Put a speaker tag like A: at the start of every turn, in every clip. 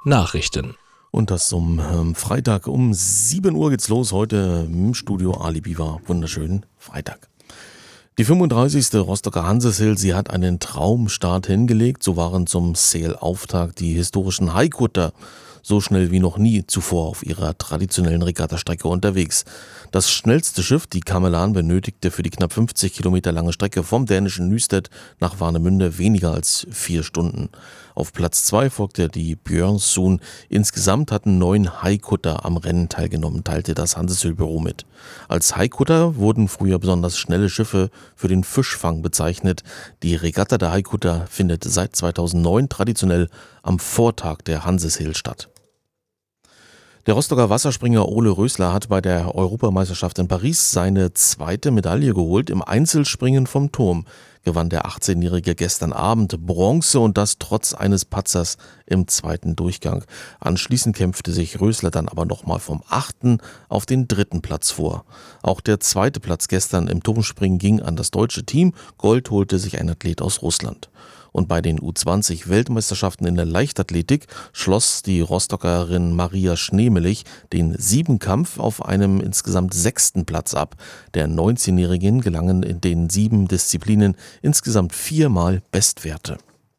A: Nachrichten.
B: Und das Freitag um 7 Uhr geht's los. Heute im Studio Ali Biwa. Wunderschönen Freitag. Die 35. Rostocker Hanseshill, sie hat einen Traumstart hingelegt. So waren zum Sail-Auftakt die historischen Haikutter so schnell wie noch nie zuvor auf ihrer traditionellen Regattastrecke unterwegs. Das schnellste Schiff, die Kamelan, benötigte für die knapp 50 Kilometer lange Strecke vom dänischen Nystad nach Warnemünde weniger als 4 Stunden. Auf Platz 2 folgte die Björnsun. Insgesamt hatten 9 Haikutter am Rennen teilgenommen, teilte das Hanseshill-Büro mit. Als Haikutter wurden früher besonders schnelle Schiffe für den Fischfang bezeichnet. Die Regatta der Haikutter findet seit 2009 traditionell am Vortag der Hanseshill statt. Der Rostocker Wasserspringer Ole Rösler hat bei der Europameisterschaft in Paris seine zweite Medaille geholt. Im Einzelspringen vom Turm gewann der 18-Jährige gestern Abend Bronze und das trotz eines Patzers im zweiten Durchgang. Anschließend kämpfte sich Rösler dann aber nochmal vom 8. auf den 3. Platz vor. Auch der zweite Platz gestern im Turmspringen ging an das deutsche Team. Gold holte sich ein Athlet aus Russland. Und bei den U20-Weltmeisterschaften in der Leichtathletik schloss die Rostockerin Maria Schneemelich den Siebenkampf auf einem insgesamt 6. Platz ab. Der 19-Jährigen gelangen in den 7 Disziplinen insgesamt 4-mal Bestwerte.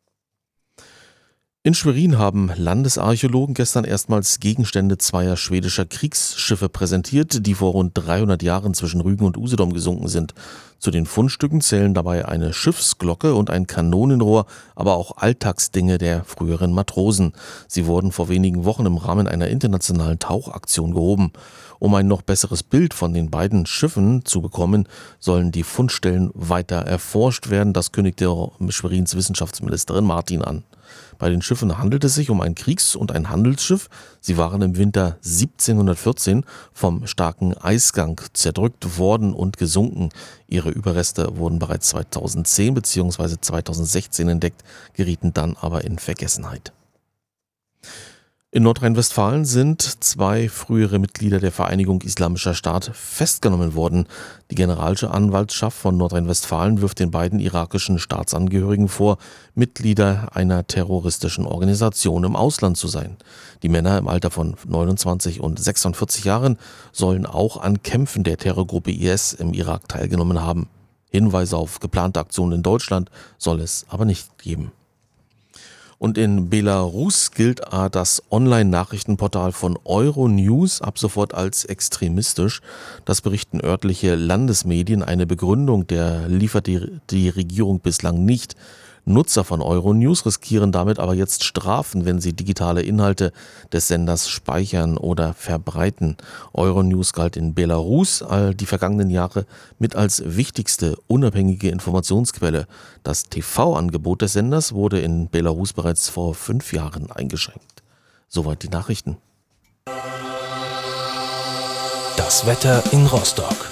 B: In Schwerin haben Landesarchäologen gestern erstmals Gegenstände zweier schwedischer Kriegsschiffe präsentiert, die vor rund 300 Jahren zwischen Rügen und Usedom gesunken sind. Zu den Fundstücken zählen dabei eine Schiffsglocke und ein Kanonenrohr, aber auch Alltagsdinge der früheren Matrosen. Sie wurden vor wenigen Wochen im Rahmen einer internationalen Tauchaktion gehoben. Um ein noch besseres Bild von den beiden Schiffen zu bekommen, sollen die Fundstellen weiter erforscht werden. Das kündigte Schwerins Wissenschaftsministerin Martin an. Bei den Schiffen handelt es sich um ein Kriegs- und ein Handelsschiff. Sie waren im Winter 1714 vom starken Eisgang zerdrückt worden und gesunken. Ihre Überreste wurden bereits 2010 bzw. 2016 entdeckt, gerieten dann aber in Vergessenheit. In Nordrhein-Westfalen sind 2 frühere Mitglieder der Vereinigung Islamischer Staat festgenommen worden. Die Generalanwaltschaft von Nordrhein-Westfalen wirft den beiden irakischen Staatsangehörigen vor, Mitglieder einer terroristischen Organisation im Ausland zu sein. Die Männer im Alter von 29 und 46 Jahren sollen auch an Kämpfen der Terrorgruppe IS im Irak teilgenommen haben. Hinweise auf geplante Aktionen in Deutschland soll es aber nicht geben. Und in Belarus gilt das Online-Nachrichtenportal von Euronews ab sofort als extremistisch. Das berichten örtliche Landesmedien. Eine Begründung liefert die Regierung bislang nicht. Nutzer von Euronews riskieren damit aber jetzt Strafen, wenn sie digitale Inhalte des Senders speichern oder verbreiten. Euronews galt in Belarus die vergangenen Jahre mit als wichtigste unabhängige Informationsquelle. Das TV-Angebot des Senders wurde in Belarus bereits vor 5 Jahren eingeschränkt. Soweit die Nachrichten.
A: Das Wetter in Rostock.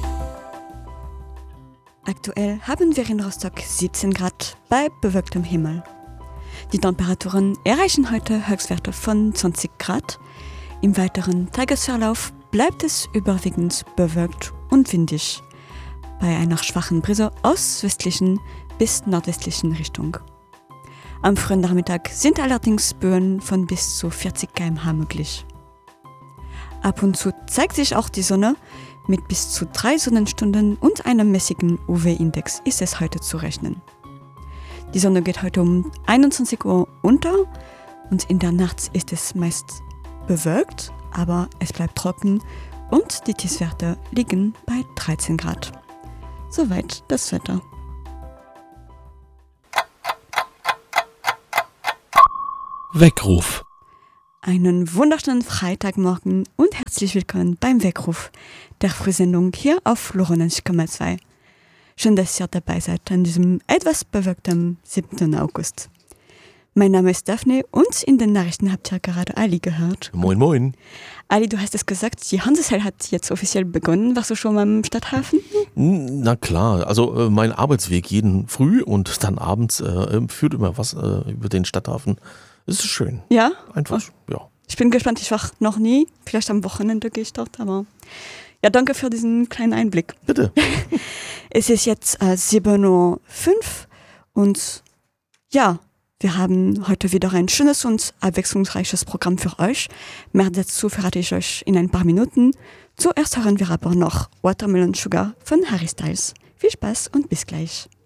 C: Aktuell haben wir in Rostock 17 Grad bei bewölktem Himmel. Die Temperaturen erreichen heute Höchstwerte von 20 Grad. Im weiteren Tagesverlauf bleibt es überwiegend bewölkt und windig, bei einer schwachen Brise aus westlichen bis nordwestlichen Richtung. Am frühen Nachmittag sind allerdings Böen von bis zu 40 km/h möglich. Ab und zu zeigt sich auch die Sonne. Mit bis zu 3 Sonnenstunden und einem mäßigen UV-Index ist es heute zu rechnen. Die Sonne geht heute um 21 Uhr unter und in der Nacht ist es meist bewölkt, aber es bleibt trocken und die Tiefstwerte liegen bei 13 Grad. Soweit das Wetter.
A: Weckruf.
C: Einen wunderschönen Freitagmorgen und herzlich willkommen beim Weckruf, der Frühsendung hier auf Lora 90,2. Schön, dass ihr dabei seid an diesem etwas bewölkten 7. August. Mein Name ist Daphne und in den Nachrichten habt ihr gerade Ali gehört.
B: Moin, moin.
C: Ali, du hast es gesagt, die Hanseshill hat jetzt offiziell begonnen. Warst du schon mal am Stadthafen?
B: Na klar, also mein Arbeitsweg jeden früh und dann abends führt immer was über den Stadthafen. Es ist schön.
C: Ja?
B: Einfach, ja.
C: Ich bin gespannt, ich war noch nie. Vielleicht am Wochenende gehe ich dort, aber ja, danke für diesen kleinen Einblick.
B: Bitte.
C: Es ist jetzt 7:05 Uhr und ja, Wir haben heute wieder ein schönes und abwechslungsreiches Programm für euch. Mehr dazu verrate ich euch in ein paar Minuten. Zuerst hören wir aber noch Watermelon Sugar von Harry Styles. Viel Spaß und bis gleich.